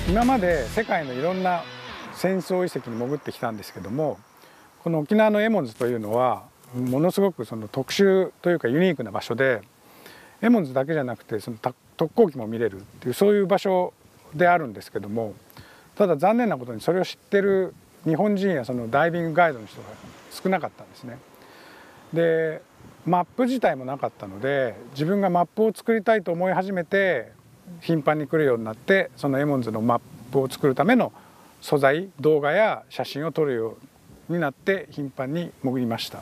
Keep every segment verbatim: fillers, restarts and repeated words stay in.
今まで世界のいろんな戦争遺跡に潜ってきたんですけども、この沖縄のエモンズというのはものすごくその特殊というかユニークな場所で、エモンズだけじゃなくてその特攻機も見れるっていうそういう場所であるんですけども、ただ残念なことにそれを知ってる日本人やそのダイビングガイドの人が少なかったんですね。でマップ自体もなかったので、自分がマップを作りたいと思い始めて頻繁に来るようになって、そのエモンズのマップを作るための素材動画や写真を撮るようになって頻繁に潜りました。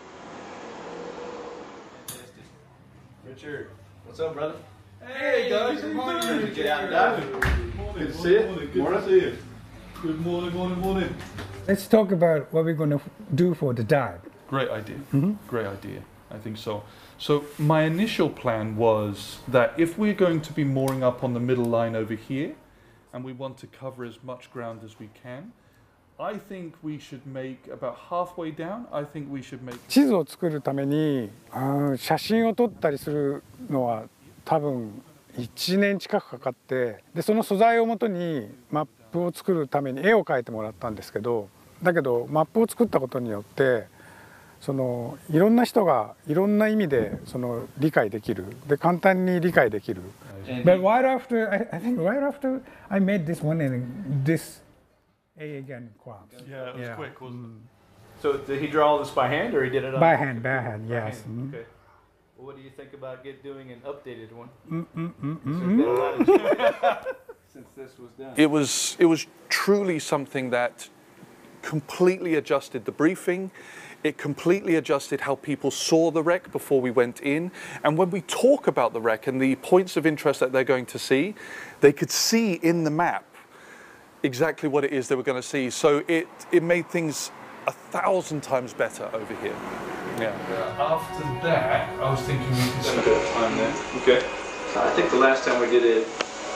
Richard, what's up, brother? Hey guys, good morning. Get out and dive. Good to see you. Good morning. To see you. Good morning, morning, morning. Let's talk about what we're going to do for the dive. Great idea. Mm-hmm. Great idea. I think so. So my initial plan was that if we're going to be mooring up on the middle line over here, and we want to cover as much ground as we can, I think we should make about halfway down. I think we should make. 地図を作るために写真を撮ったりするのは多分いちねん近くかかって、でその素材をもとにマップを作るために絵を描いてもらったんですけど、だけどマップを作ったことによってそのいろんな人がいろんな意味でその理解できる、で簡単に理解できる。But right after, I, I think right after I made this one and this A again quad. Yeah, it was Yeah. quick, wasn't it? So did he draw all this by hand, or he did it on By hand, by hand, By yes. hand, okay. Well, what do you think about get doing an updated one? Mm, mm, mm, There's mm, been a mm. lot of change since this was done. It was it was truly something that completely adjusted the briefing. It completely adjusted how people saw the wreck before we went in. And when we talk about the wreck and the points of interest that they're going to see, they could see in the map exactly what it is they were going to see. So it, it made things a thousand times better over here. Yeah. After that, I was thinking we could Spend a bit of time there. Okay. I think the last time we did it,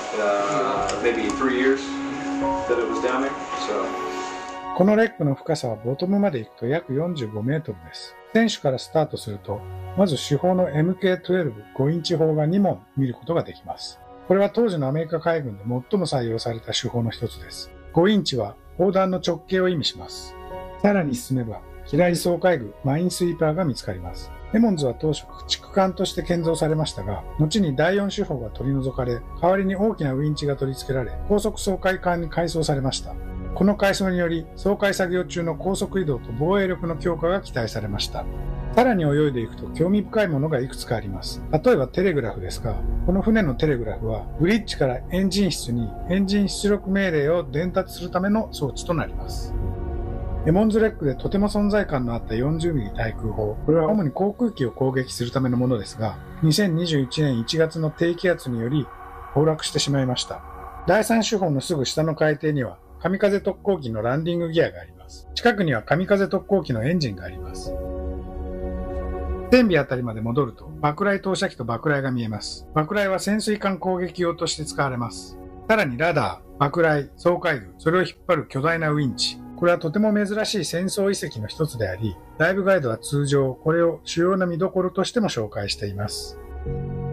uh, maybe three years that it was down there. So. このレックの深さはボトムまで行くと約よんじゅうごメートルです。船首からスタートすると、まず主砲の エムケーじゅうに ごインチ砲がにもん見ることができます。これは当時のアメリカ海軍で最も採用された主砲の一つです。ごインチは砲弾の直径を意味します。さらに進めば、左掃海具マインスイーパーが見つかります。エモンズは当初駆逐艦として建造されましたが、後にだいよん主砲が取り除かれ、代わりに大きなウインチが取り付けられ、高速掃海艦に改装されました。この改装により、掃海作業中の高速移動と防衛力の強化が期待されました。さらに泳いでいくと興味深いものがいくつかあります。例えばテレグラフですが、この船のテレグラフは、ブリッジからエンジン室にエンジン出力命令を伝達するための装置となります。エモンズレックでとても存在感のあった よんじゅうミリ 対空砲。これは主に航空機を攻撃するためのものですが、にせんにじゅういちねんいちがつの低気圧により崩落してしまいました。だいさん主砲のすぐ下の海底には、神風特攻機のランディングギアがあります。近くには神風特攻機のエンジンがあります。船尾あたりまで戻ると、爆雷投射機と爆雷が見えます。爆雷は潜水艦攻撃用として使われます。さらにラダー、爆雷、掃海具、それを引っ張る巨大なウインチ。これはとても珍しい戦争遺跡の一つであり、ダイブガイドは通常、これを主要な見どころとしても紹介しています。